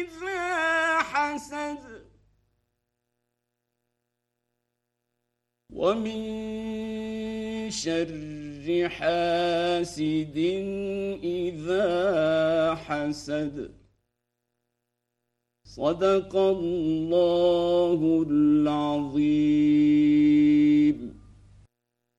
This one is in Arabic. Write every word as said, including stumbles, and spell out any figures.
إذا حسد ومن شر حاسد إذا حسد. صدق الله العظيم.